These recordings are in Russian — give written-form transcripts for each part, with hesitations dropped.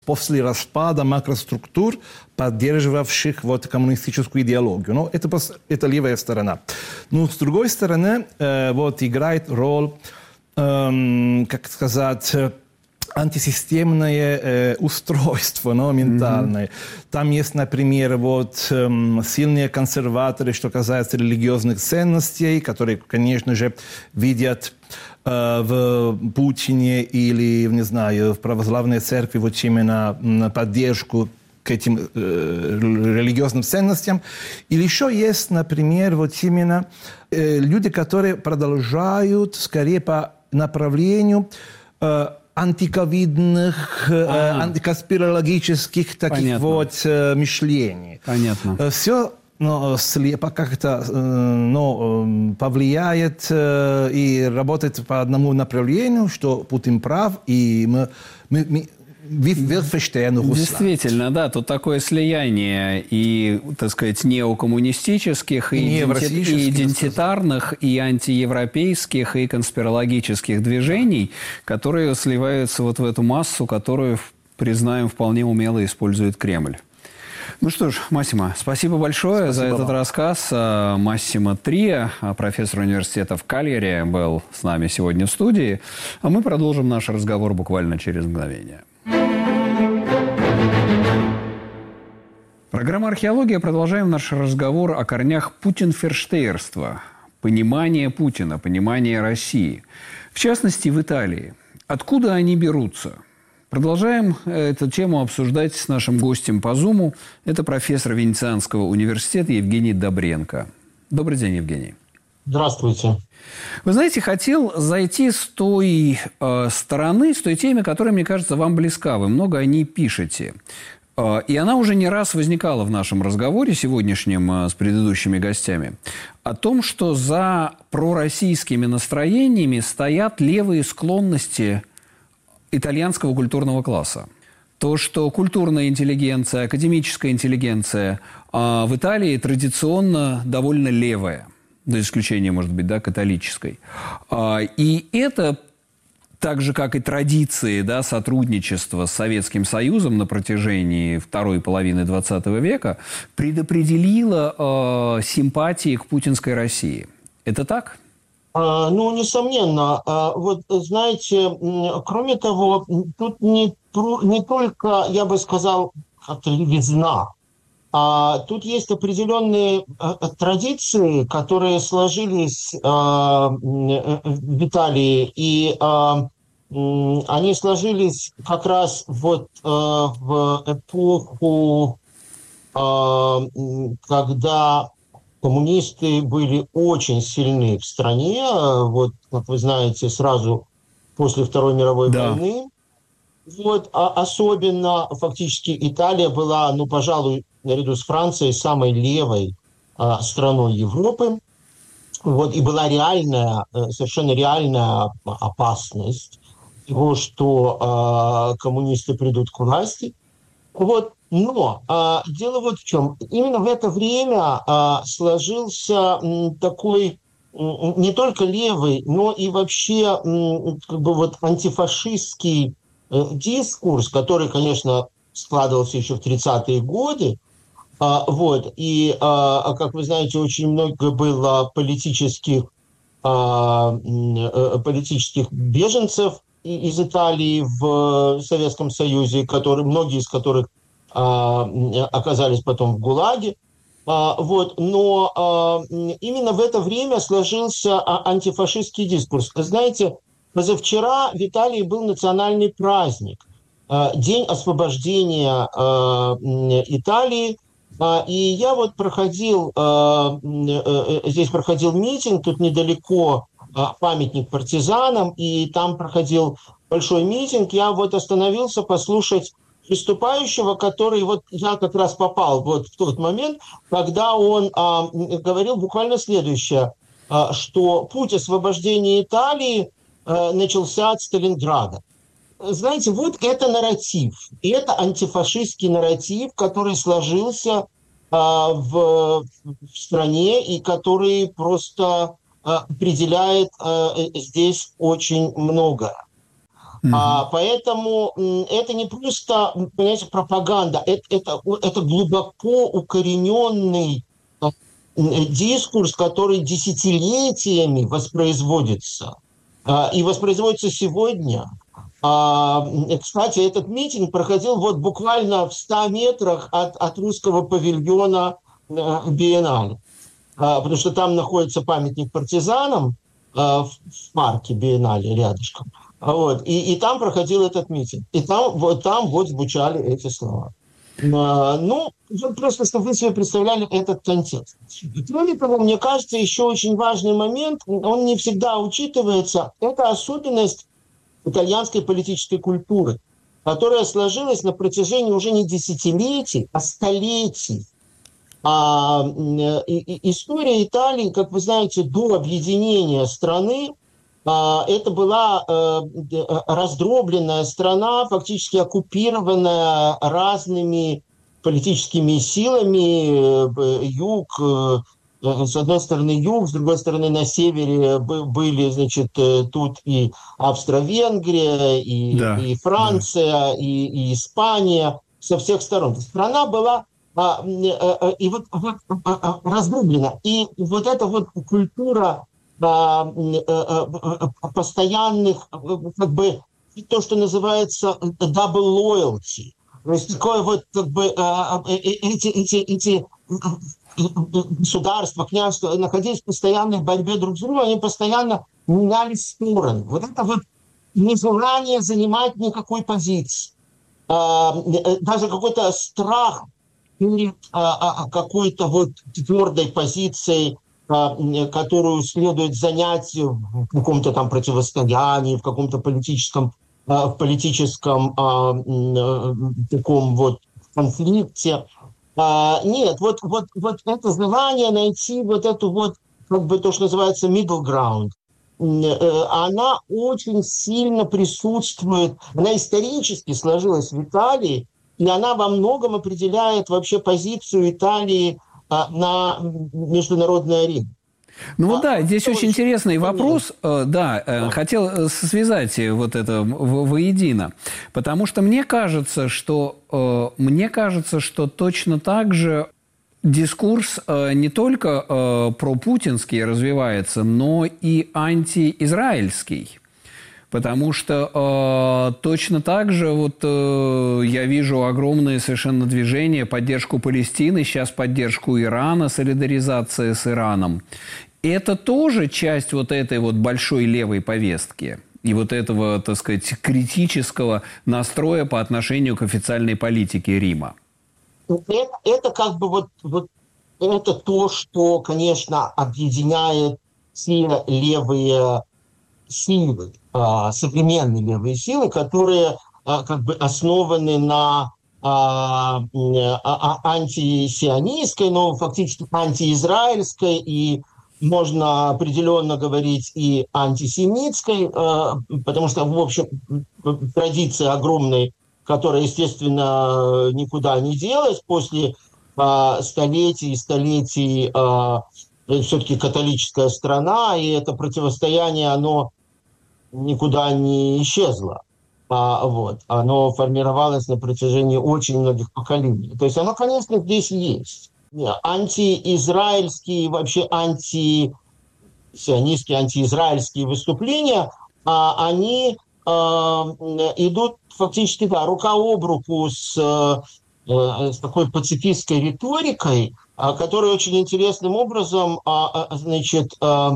после распада макроструктур, поддерживавших вот коммунистическую идеологию. Но это левая сторона. Но с другой стороны, вот играет роль, как сказать, антисистемное устройство, ментальное. Там есть, например, вот сильные консерваторы, что касается религиозных ценностей, которые, конечно же, видят в Путине или, не знаю, в православной церкви вот именно поддержку к этим религиозным ценностям. Или еще есть, например, вот именно люди, которые продолжают скорее по направлению антиковидных, антиконспирологических таких вот мышлений. Понятно. Все слепо как-то повлияет и работает по одному направлению, что Путин прав, и мы действительно, да, тут такое слияние и, так сказать, неокоммунистических, и идентитарных, и антиевропейских, и конспирологических движений, которые сливаются вот в эту массу, которую, признаем, вполне умело использует Кремль. Ну что ж, Массимо, спасибо большое за этот рассказ. Массимо Триа, профессор университета в Кальяри, был с нами сегодня в студии. А мы продолжим наш разговор буквально через мгновение. Программа «Археология». Продолжаем наш разговор о корнях путинферштейерства, понимания Путина, понимания России. В частности, в Италии. Откуда они берутся? Продолжаем эту тему обсуждать с нашим гостем по Зуму. Это профессор Венецианского университета Евгений Добренко. Добрый день, Евгений. Здравствуйте. Вы знаете, хотел зайти с той стороны, с той темы, которая, мне кажется, вам близка. Вы много о ней пишете. И она уже не раз возникала в нашем разговоре сегодняшнем с предыдущими гостями. О том, что за пророссийскими настроениями стоят левые склонности итальянского культурного класса. То, что культурная интеллигенция, академическая интеллигенция в Италии традиционно довольно левая. За исключением, может быть, католической. И это, так же, как и традиции сотрудничества с Советским Союзом на протяжении второй половины XX века, предопределило симпатии к путинской России. Это так? Несомненно. Вот, знаете, кроме того, тут не только, я бы сказал, как-то левизна, а тут есть определенные традиции, которые сложились в Италии, и они сложились как раз вот в эпоху, когда коммунисты были очень сильны в стране, вот, как вы знаете, сразу после Второй мировой войны. Вот, особенно фактически Италия была, пожалуй, наряду с Францией, самой левой страной Европы. Вот, и была совершенно реальная опасность того, что коммунисты придут к власти. Вот. Но дело вот в чем. Именно в это время сложился такой не только левый, но и вообще антифашистский дискурс, который, конечно, складывался еще в 30-е годы. Вот. И, как вы знаете, очень много было политических беженцев из Италии в Советском Союзе, многие из которых оказались потом в ГУЛАГе. Вот. Но именно в это время сложился антифашистский дискурс. Знаете, позавчера в Италии был национальный праздник, День освобождения Италии. И я вот здесь проходил митинг, тут недалеко памятник партизанам, и там проходил большой митинг. Я вот остановился послушать выступающего, который вот я как раз попал вот в тот момент, когда он говорил буквально следующее, что путь освобождения Италии начался от Сталинграда. Знаете, вот это нарратив, и это антифашистский нарратив, который сложился в стране и который просто определяет здесь очень многое. Поэтому это не просто, понимаете, пропаганда, это глубоко укорененный дискурс, который десятилетиями воспроизводится. И воспроизводится сегодня. Кстати, этот митинг проходил вот буквально в 100 метрах от русского павильона Биеннале. Потому что там находится памятник партизанам в парке Биеннале рядышком. Вот. И там проходил этот митинг. И там вот звучали эти слова. Ну, просто, чтобы вы себе представляли этот контекст. Кроме того, мне кажется, еще очень важный момент, он не всегда учитывается, это особенность итальянской политической культуры, которая сложилась на протяжении уже не десятилетий, а столетий. История Италии, как вы знаете, до объединения страны, это была раздробленная страна, фактически оккупированная разными политическими силами. Юг, с одной стороны юг, с другой стороны на севере были, значит, тут и Австро-Венгрия, и Франция, и Испания, со всех сторон. Страна была и вот раздроблена. И вот эта вот культура постоянных, как бы, то, что называется double loyalty. То есть такое вот, как бы, эти государства, княжества находились в постоянной борьбе друг с другом, они постоянно меняли стороны. Вот это вот нежелание занимать никакой позиции. Даже какой-то страх перед какой-то вот твердой позицией, которую следует занять в каком-то там противостоянии, в каком-то политическом таком вот конфликте. Нет, вот это желание найти вот эту вот, как бы то, что называется middle ground, она очень сильно присутствует, она исторически сложилась в Италии, и она во многом определяет вообще позицию Италии на международной арене. Ну вот да, здесь очень интересный вопрос. Да, хотел связать вот это воедино. Потому что мне кажется, что точно так же дискурс не только пропутинский развивается, но и антиизраильский. Потому что точно так же вот я вижу огромное совершенно движение, поддержку Палестины, сейчас поддержку Ирана, солидаризация с Ираном. Это тоже часть вот этой вот большой левой повестки и вот этого, так сказать, критического настроя по отношению к официальной политике Рима. Это как бы вот это то, что, конечно, объединяет все левые силы, современные левые силы, которые как бы основаны на антисионистской, но фактически антиизраильской, и можно определенно говорить и антисемитской, потому что, в общем, традиция огромная, которая, естественно, никуда не делась после столетий и столетий, все-таки католическая страна, и это противостояние, оно никуда не исчезло. Оно формировалось на протяжении очень многих поколений. То есть оно, конечно, здесь есть. Антиизраильские, вообще антисионистские, антиизраильские выступления, они идут фактически, да, рука об руку с такой пацифистской риторикой, которая очень интересным образом, значит, как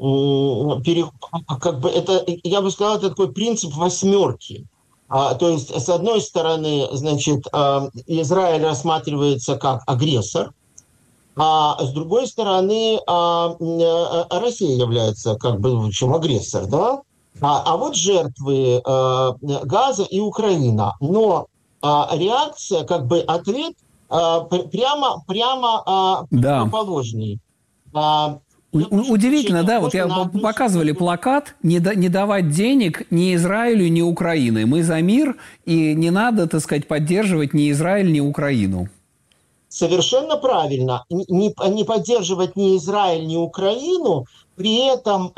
бы это, я бы сказал, это такой принцип восьмерки. То есть, с одной стороны, значит, Израиль рассматривается как агрессор, а с другой стороны, Россия является как бы, в общем, агрессор, да? А вот жертвы Газа и Украина. Но реакция, как бы ответ прямо противоположный. Удивительно, да, вот показывали плакат «Не давать денег ни Израилю, ни Украине. Мы за мир, и не надо, так сказать, поддерживать ни Израиль, ни Украину». совершенно правильно не поддерживать ни Израиль, ни Украину, при этом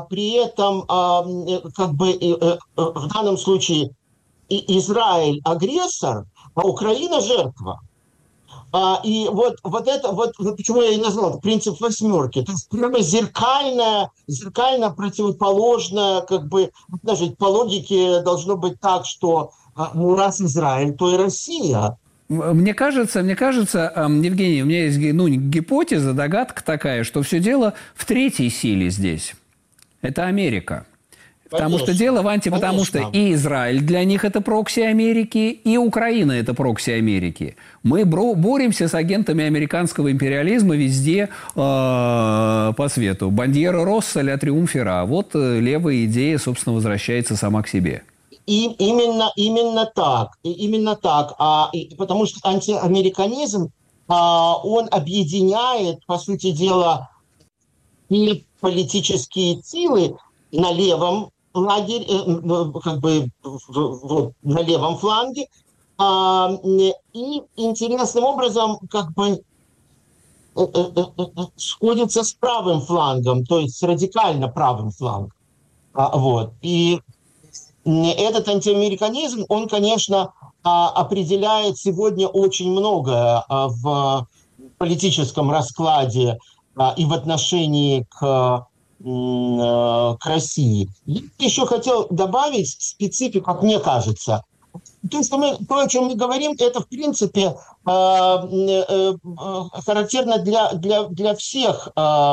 как бы в данном случае Израиль агрессор, а Украина жертва. И вот почему я и назвал принцип восьмерки. То есть прямо зеркально противоположное, как бы, даже по логике должно быть так, что раз Израиль, то и Россия. Мне кажется, Евгений, у меня есть гипотеза, догадка такая, что все дело в третьей силе здесь. Это Америка. Потому что дело в потому что и Израиль для них это прокси Америки, и Украина это прокси Америки. Мы боремся с агентами американского империализма везде по свету. Бандьера Росса ля триумфера. Вот левая идея, собственно, возвращается сама к себе. И именно так. Потому что антиамериканизм, он объединяет, по сути дела, и политические силы на левом лагере, как бы на левом фланге, и интересным образом как бы сходится с правым флангом, то есть с радикально правым флангом. И этот антиамериканизм, он, конечно, определяет сегодня очень многое в политическом раскладе и в отношении к России. Я еще хотел добавить специфику, как мне кажется. То, о чем мы говорим, это, в принципе, характерно для всех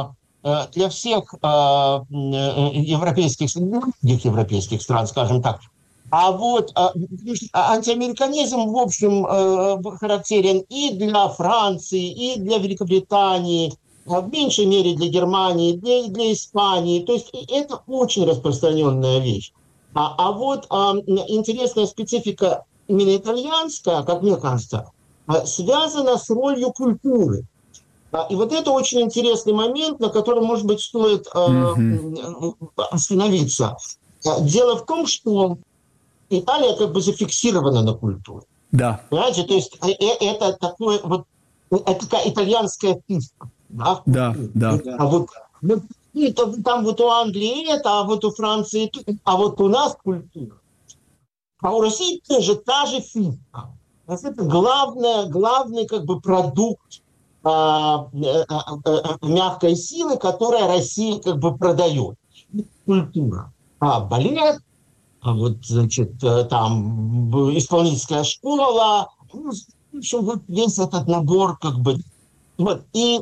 европейских стран, скажем так. А вот антиамериканизм, в общем, характерен и для Франции, и для Великобритании, в меньшей мере для Германии, для Испании. То есть это очень распространенная вещь. А вот интересная специфика именно итальянская, как мне кажется, связана с ролью культуры. И вот это очень интересный момент, на котором, может быть, стоит остановиться. Дело в том, что Италия как бы зафиксирована на культуре. Да. Понимаете, то есть это такое вот, это такая итальянская фишка. Да. А вот там вот у Англии это, а вот у Франции, а вот у нас культура. А у России тоже та же фишка. Это главный как бы продукт мягкой силы, которая Россия как бы продает. Культура. Балет, вот, значит, там исполнительская школа, в общем, вот весь этот набор как бы. Вот. И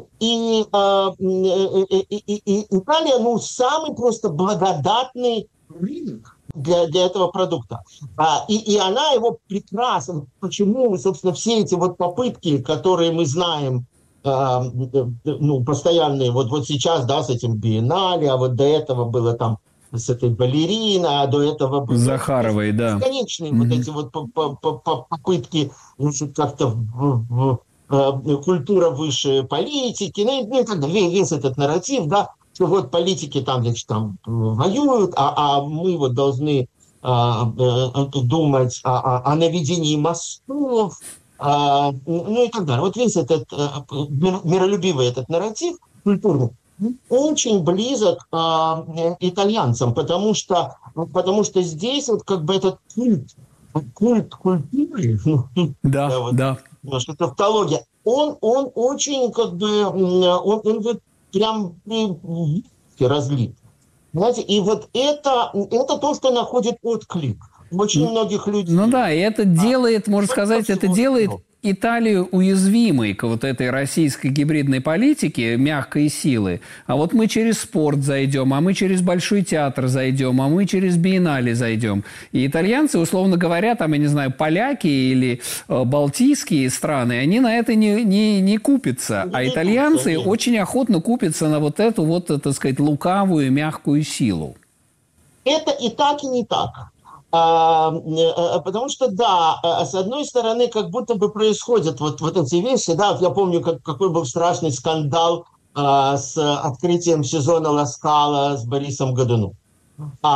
Италия, самый просто благодатный рынок для этого продукта. И она его прекрасно. Почему, собственно, все эти вот попытки, которые мы знаем, постоянные, вот сейчас, да, с этим биеннале, а вот до этого было там с этой балериной, а до этого было... Захаровой, да. Бесконечные вот эти вот попытки, значит, как-то культура выше политики, и так далее. Весь этот нарратив, да, что вот политики там, значит, там воюют, а мы вот должны думать о наведении мостов, и так далее. Вот весь этот миролюбивый этот нарратив культурный очень близок итальянцам, потому что здесь вот как бы этот культ культуры, да. Что тавтология, он очень как бы, он вот прям разлит. Знаете, и вот это то, что находит отклик очень многих людей. Ну да, и это делает, можно сказать, это делает Италию уязвимой к вот этой российской гибридной политике, мягкой силы. А вот мы через спорт зайдем, а мы через Большой театр зайдем, а мы через биеннале зайдем. И итальянцы, условно говоря, там, я не знаю, поляки или балтийские страны, они на это не купятся. А итальянцы очень охотно купятся на вот эту вот, так сказать, лукавую, мягкую силу. Это и так, и не так. Потому что, да, с одной стороны, как будто бы происходят вот эти вещи, да, я помню, какой был страшный скандал с открытием сезона Ла Скала с Борисом Годуновым.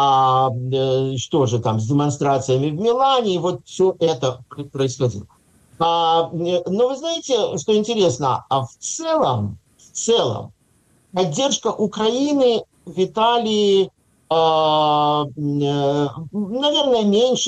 Что же там, с демонстрациями в Милане, и вот все это происходило. Но вы знаете, что интересно? А в целом, поддержка Украины в Италии, наверное, меньше,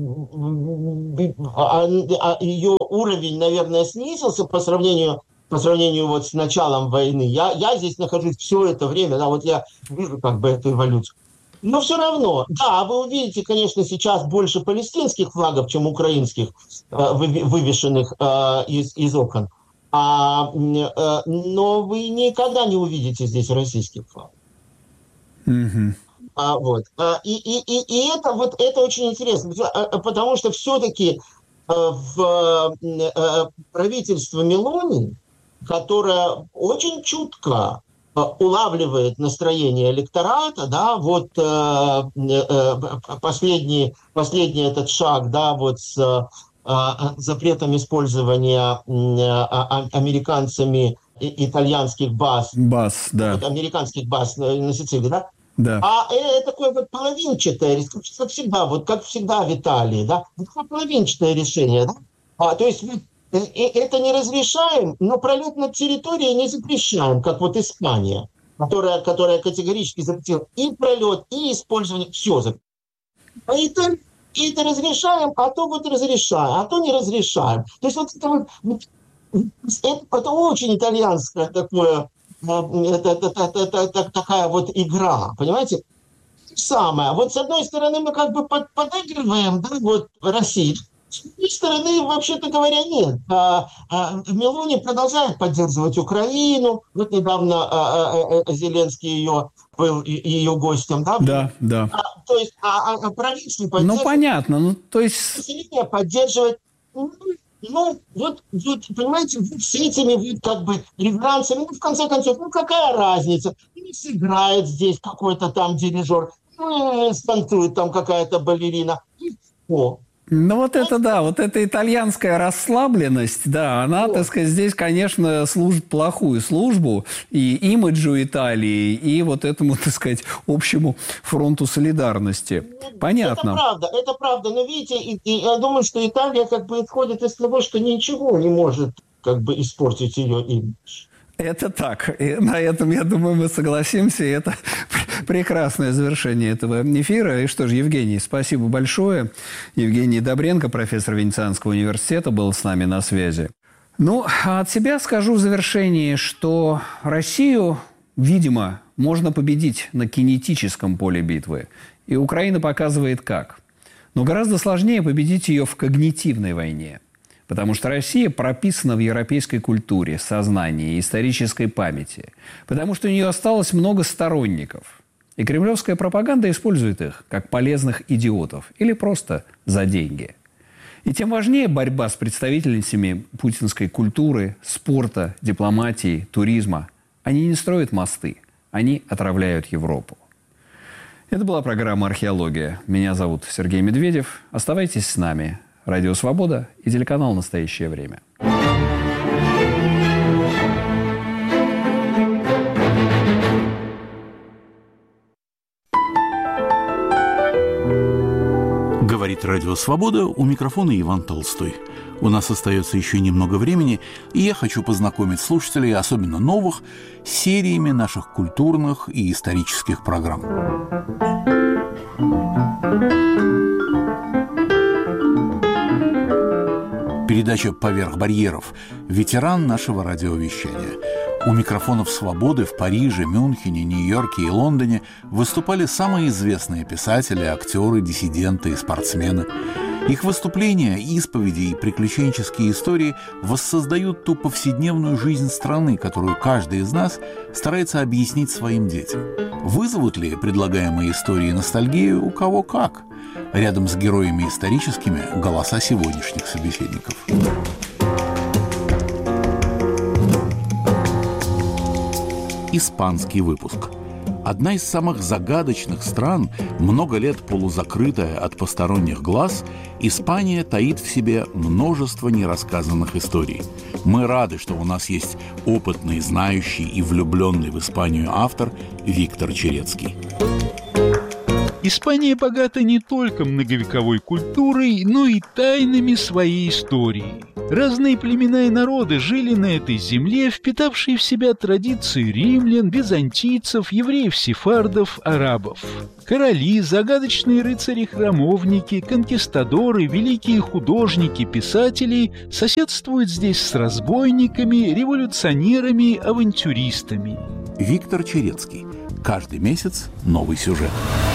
ее уровень, наверное, снизился по сравнению вот с началом войны. Я здесь нахожусь все это время, да, вот я вижу как бы эту эволюцию. Но все равно, да, вы увидите, конечно, сейчас больше палестинских флагов, чем украинских, вывешенных из окон. Но вы никогда не увидите здесь российских флагов. Mm-hmm. И это очень интересно, потому что все-таки в правительство Мелони, которое очень чутко улавливает настроение электората, да, вот последний этот шаг, да, вот с запретом использования американцами итальянских баз, да. вот, американских баз на Сицилии, да. Да. А это такое вот половинчатое, как всегда в Италии, да, такое половинчатое решение, да. То есть это не разрешаем, но пролет над территорией не запрещаем, как вот Испания, которая категорически запретила и пролет, и использование, все запретила. А Италия это разрешаем, а то вот разрешаем, а то не разрешаем. То есть вот это очень итальянское такое, такая вот игра, понимаете? Самое. Вот с одной стороны мы как бы подыгрываем, да, вот России. С другой стороны, вообще-то говоря, нет. Мелони продолжает поддерживать Украину. Вот недавно Зеленский был ее гостем, да? Да. То есть, правительство поддерживает... Ну, понятно. То есть... Население поддерживает... Вот, понимаете, с этими вот как бы реверансами, в конце концов, какая разница? Сыграет здесь какой-то там дирижер, станцует там какая-то балерина. Ну, вот это да, вот эта итальянская расслабленность, да, она, так сказать, здесь, конечно, служит плохую службу и имиджу Италии, и вот этому, так сказать, общему фронту солидарности. Понятно. Это правда, но видите, я думаю, что Италия как бы исходит из того, что ничего не может как бы испортить ее имидж. Это так. И на этом, я думаю, мы согласимся. И это прекрасное завершение этого эфира. И что ж, Евгений, спасибо большое. Евгений Добренко, профессор Венецианского университета, был с нами на связи. Ну, а от себя скажу в завершении, что Россию, видимо, можно победить на кинетическом поле битвы. И Украина показывает как. Но гораздо сложнее победить ее в когнитивной войне. Потому что Россия прописана в европейской культуре, сознании, исторической памяти. Потому что у нее осталось много сторонников. И кремлевская пропаганда использует их как полезных идиотов или просто за деньги. И тем важнее борьба с представительницами путинской культуры, спорта, дипломатии, туризма. Они не строят мосты, они отравляют Европу. Это была программа «Археология». Меня зовут Сергей Медведев. Оставайтесь с нами. Радио «Свобода» и телеканал «Настоящее время». Говорит Радио «Свобода», у микрофона Иван Толстой. У нас остается еще немного времени, и я хочу познакомить слушателей, особенно новых, с сериями наших культурных и исторических программ. Передача «Поверх барьеров». Ветеран нашего радиовещания. У микрофонов «Свободы» в Париже, Мюнхене, Нью-Йорке и Лондоне выступали самые известные писатели, актеры, диссиденты и спортсмены. Их выступления, исповеди и приключенческие истории воссоздают ту повседневную жизнь страны, которую каждый из нас старается объяснить своим детям. Вызовут ли предлагаемые истории ностальгию у кого как? Рядом с героями историческими голоса сегодняшних собеседников. Испанский выпуск. Одна из самых загадочных стран, много лет полузакрытая от посторонних глаз, Испания таит в себе множество нерассказанных историй. Мы рады, что у нас есть опытный, знающий и влюбленный в Испанию автор Виктор Черецкий. Испания богата не только многовековой культурой, но и тайнами своей истории. Разные племена и народы жили на этой земле, впитавшие в себя традиции римлян, византийцев, евреев-сефардов, арабов. Короли, загадочные рыцари-храмовники, конкистадоры, великие художники, писатели соседствуют здесь с разбойниками, революционерами, авантюристами. Виктор Черецкий. Каждый месяц новый сюжет.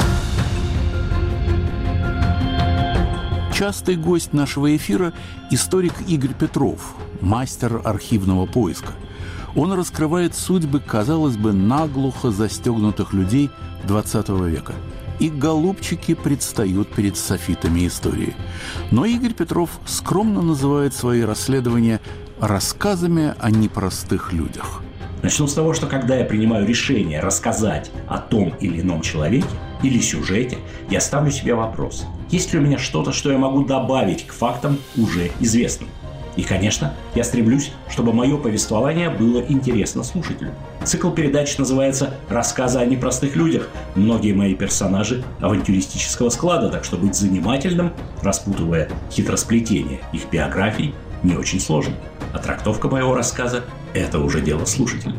Частый гость нашего эфира – историк Игорь Петров, мастер архивного поиска. Он раскрывает судьбы, казалось бы, наглухо застегнутых людей XX века. И голубчики предстают перед софитами истории. Но Игорь Петров скромно называет свои расследования рассказами о непростых людях. Начну с того, что когда я принимаю решение рассказать о том или ином человеке или сюжете, я ставлю себе вопрос: есть ли у меня что-то, что я могу добавить к фактам уже известным? И, конечно, я стремлюсь, чтобы мое повествование было интересно слушателю. Цикл передач называется «Рассказы о непростых людях». Многие мои персонажи авантюристического склада, так что быть занимательным, распутывая хитросплетение их биографий, не очень сложно. А трактовка моего рассказа – это уже дело слушателя.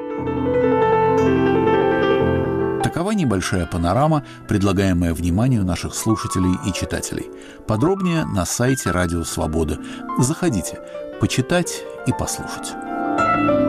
Такова небольшая панорама, предлагаемая вниманию наших слушателей и читателей. Подробнее на сайте Радио Свобода. Заходите, почитать и послушать.